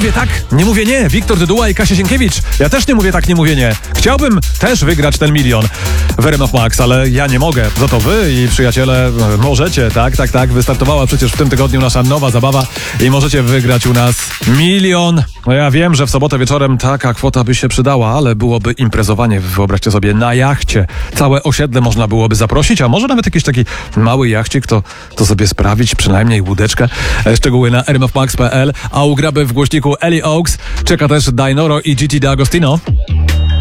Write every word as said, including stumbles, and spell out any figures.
mówię tak, nie mówię nie. Wiktor Dyduła i Kasia Sienkiewicz. Ja też nie mówię tak, nie mówię nie. Chciałbym też wygrać ten milion w R M F Max, ale ja nie mogę. Za to wy i przyjaciele możecie, tak, tak, tak. Wystartowała przecież w tym tygodniu nasza nowa zabawa i możecie wygrać u nas milion. No ja wiem, że w sobotę wieczorem taka kwota by się przydała, ale byłoby imprezowanie, wyobraźcie sobie, na jachcie. Całe osiedle można byłoby zaprosić, a może nawet jakiś taki mały jachcik, to, to sobie sprawić, przynajmniej łódeczkę. Szczegóły na r m f max kropka p l, a u graby w głośniku Ellie Oaks czeka też Dainoro i G T D'Agostino.